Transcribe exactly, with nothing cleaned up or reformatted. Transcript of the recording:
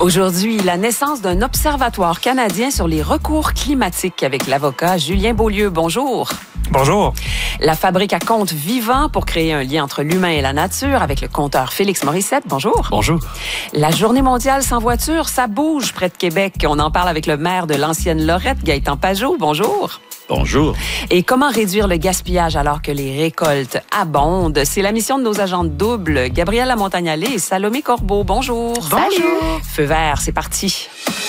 Aujourd'hui, la naissance d'un observatoire canadien sur les recours climatiques avec l'avocat Julien Beaulieu. Bonjour. Bonjour. La fabrique à compte vivant pour créer un lien entre l'humain et la nature avec le conteur Félix Morissette. Bonjour. Bonjour. La journée mondiale sans voiture, ça bouge près de Québec. On en parle avec le maire de l'ancienne Lorette, Gaëtan Pajot. Bonjour. Bonjour. Et comment réduire le gaspillage alors que les récoltes abondent? C'est la mission de nos agents de double, Gabrielle Lamontagne-Allais et Salomé Corbeau. Bonjour. Bonjour. Feu vert, c'est parti.